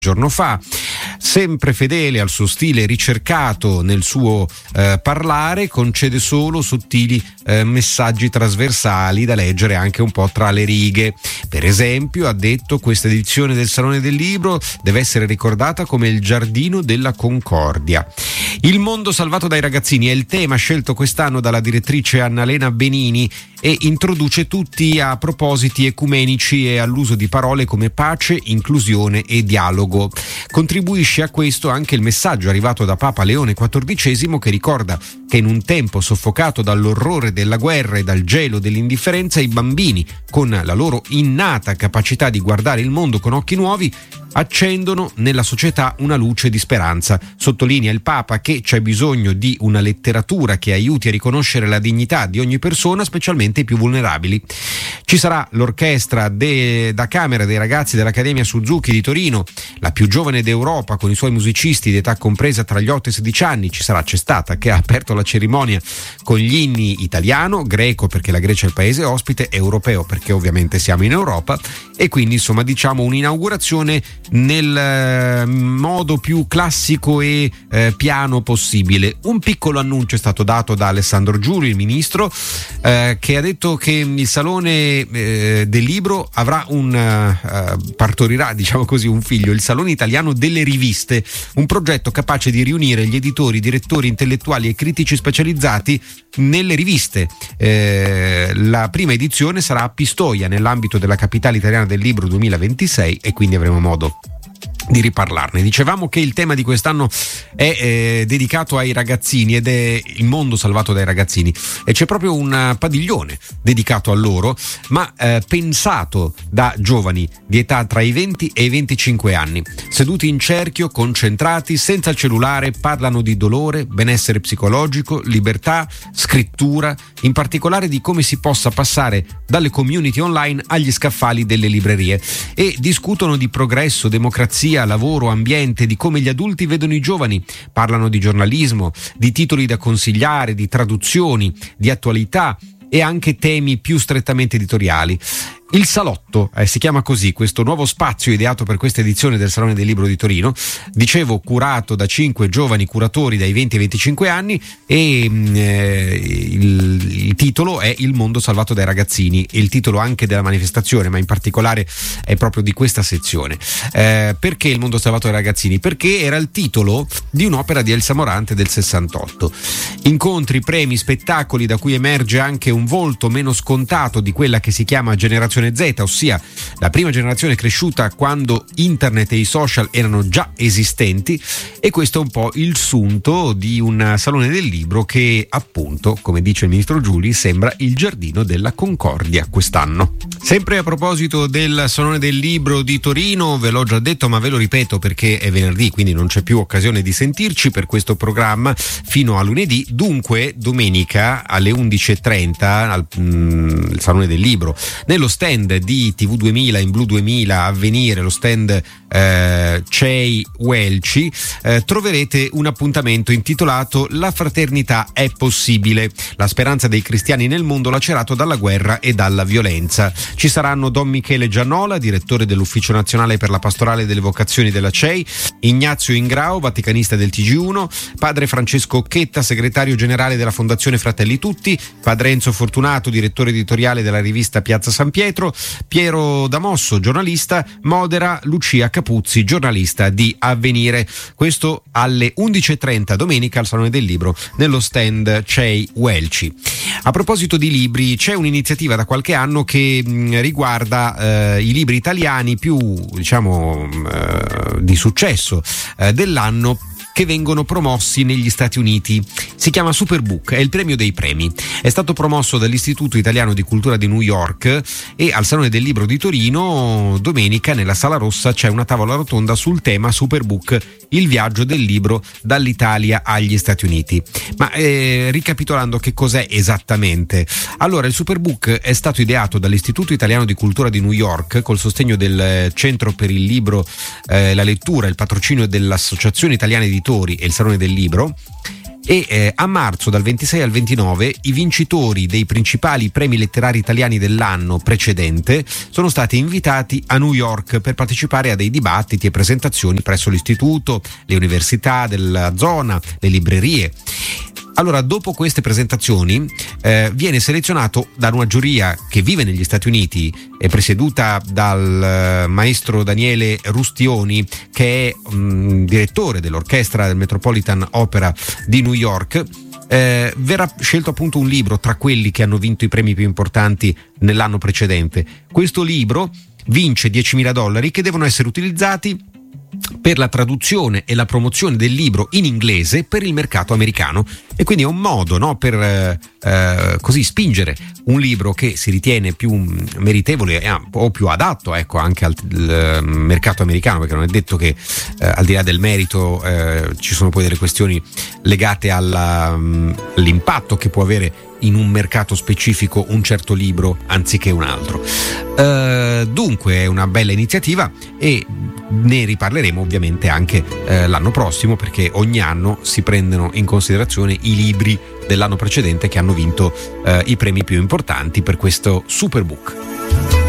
giorno fa, sempre fedele al suo stile ricercato nel suo parlare, concede solo sottili messaggi trasversali da leggere anche un po' tra le righe. Per esempio, ha detto: questa edizione del Salone del Libro deve essere ricordata come il giardino della concordia. Il mondo salvato dai ragazzini è il tema scelto quest'anno dalla direttrice Annalena Benini e introduce tutti a propositi ecumenici e all'uso di parole come pace, inclusione e dialogo. Contribuisce a questo anche il messaggio arrivato da Papa Leone XIV, che ricorda che in un tempo soffocato dall'orrore della guerra e dal gelo dell'indifferenza, i bambini, con la loro innata capacità di guardare il mondo con occhi nuovi, accendono nella società una luce di speranza. Sottolinea il Papa che c'è bisogno di una letteratura che aiuti a riconoscere la dignità di ogni persona, specialmente i più vulnerabili. Ci sarà l'orchestra da camera dei ragazzi dell'Accademia Suzuki di Torino, la più giovane d'Europa, con i suoi musicisti di età compresa tra gli 8 e i 16 anni. C'è stata che ha aperto la cerimonia con gli inni italiano, greco perché la Grecia è il paese ospite, europeo perché ovviamente siamo in Europa, e quindi insomma diciamo un'inaugurazione nel modo più classico e piano possibile. Un piccolo annuncio è stato dato da Alessandro Giuli, il ministro, che ha detto che il Salone del Libro avrà partorirà, diciamo così, un figlio, il Salone Italiano delle Riviste, un progetto capace di riunire gli editori, direttori intellettuali e critici specializzati nelle riviste. La prima edizione sarà a Pistoia, nell'ambito della Capitale Italiana del Libro 2026, e quindi avremo modo di riparlarne. Dicevamo che il tema di quest'anno è dedicato ai ragazzini ed è il mondo salvato dai ragazzini, e c'è proprio un padiglione dedicato a loro, ma pensato da giovani di età tra i 20 e i 25 anni, seduti in cerchio, concentrati, senza il cellulare. Parlano di dolore, benessere psicologico, libertà, scrittura, in particolare di come si possa passare dalle community online agli scaffali delle librerie, e discutono di progresso, democrazia, lavoro, ambiente, di come gli adulti vedono i giovani. Parlano di giornalismo, di titoli da consigliare, di traduzioni, di attualità e anche temi più strettamente editoriali. Il Salotto, si chiama così questo nuovo spazio ideato per questa edizione del Salone del Libro di Torino, dicevo curato da 5 giovani curatori dai 20 ai 25 anni, e il titolo è Il mondo salvato dai ragazzini, il titolo anche della manifestazione, ma in particolare è proprio di questa sezione. Perché Il mondo salvato dai ragazzini? Perché era il titolo di un'opera di Elsa Morante del 68. Incontri, premi, spettacoli da cui emerge anche un volto meno scontato di quella che si chiama generazione Z, ossia la prima generazione cresciuta quando internet e i social erano già esistenti, e questo è un po' il sunto di un Salone del Libro che, appunto, come dice il ministro Giuli, sembra il giardino della concordia quest'anno. Sempre a proposito del Salone del Libro di Torino, ve l'ho già detto ma ve lo ripeto perché è venerdì, quindi non c'è più occasione di sentirci per questo programma fino a lunedì. Dunque domenica alle 11:30 al Salone del Libro, nello stand di TV 2000 in Blu 2000 Avvenire, lo stand CEI Welci, troverete un appuntamento intitolato La fraternità è possibile, la speranza dei cristiani nel mondo lacerato dalla guerra e dalla violenza. Ci saranno Don Michele Giannola, direttore dell'Ufficio Nazionale per la Pastorale delle Vocazioni della CEI, Ignazio Ingrao, vaticanista del TG1, padre Francesco Occhetta, segretario generale della Fondazione Fratelli Tutti, padre Enzo Fortunato, direttore editoriale della rivista Piazza San Pietro, Piero Damosso, giornalista, modera Lucia Capuzzi, giornalista di Avvenire. Questo alle 11:30 domenica al Salone del Libro nello stand CEI Welci. A proposito di libri, c'è un'iniziativa da qualche anno che riguarda i libri italiani più di successo dell'anno, che vengono promossi negli Stati Uniti. Si chiama Superbook, è il premio dei premi. È stato promosso dall'Istituto Italiano di Cultura di New York, e al Salone del Libro di Torino domenica nella Sala Rossa c'è una tavola rotonda sul tema Superbook, il viaggio del libro dall'Italia agli Stati Uniti. Ma ricapitolando, che cos'è esattamente? Allora, il Superbook è stato ideato dall'Istituto Italiano di Cultura di New York col sostegno del Centro per il Libro, la Lettura, il patrocinio dell'Associazione Italiana Editori e il Salone del Libro, e a marzo dal 26 al 29 i vincitori dei principali premi letterari italiani dell'anno precedente sono stati invitati a New York per partecipare a dei dibattiti e presentazioni presso l'istituto, le università della zona, le librerie. Allora, dopo queste presentazioni viene selezionato da una giuria che vive negli Stati Uniti, è presieduta dal maestro Daniele Rustioni, che è direttore dell'orchestra del Metropolitan Opera di New York. Verrà scelto appunto un libro tra quelli che hanno vinto i premi più importanti nell'anno precedente. Questo libro vince $10.000 che devono essere utilizzati per la traduzione e la promozione del libro in inglese per il mercato americano, e quindi è un modo, no, per così spingere un libro che si ritiene più meritevole o più adatto, ecco, anche al mercato americano, perché non è detto che al di là del merito ci sono poi delle questioni legate all'impatto che può avere in un mercato specifico un certo libro anziché un altro. Dunque è una bella iniziativa e ne riparleremo ovviamente anche l'anno prossimo, perché ogni anno si prendono in considerazione i libri dell'anno precedente che hanno vinto i premi più importanti per questo Superbook.